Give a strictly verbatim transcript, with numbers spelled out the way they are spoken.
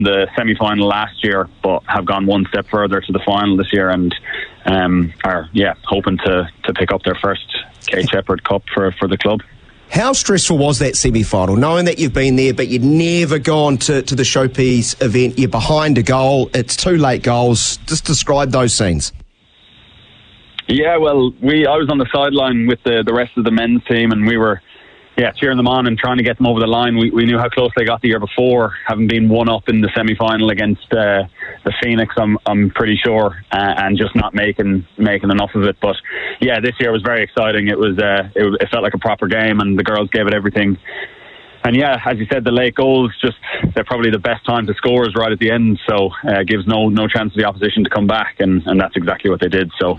the semi-final last year, but have gone one step further to the final this year, and um, are yeah hoping to to pick up their first Kate Shepherd Cup for for the club. How stressful was that semi-final, knowing that you've been there but you'd never gone to, to the Showpiece event? You're behind a goal, it's two late goals. Just describe those scenes. Yeah, well, we I was on the sideline with the, the rest of the men's team, and we were yeah cheering them on and trying to get them over the line. We we knew how close they got the year before, having been one up in the semi-final against uh, the Phoenix, I'm I'm pretty sure, uh, and just not making making enough of it. But yeah, this year was very exciting. It was uh, it, it felt like a proper game, and the girls gave it everything. And yeah, as you said, the late goals, just they're probably the best time to score is right at the end, so uh, gives no no chance for the opposition to come back, and, and that's exactly what they did. So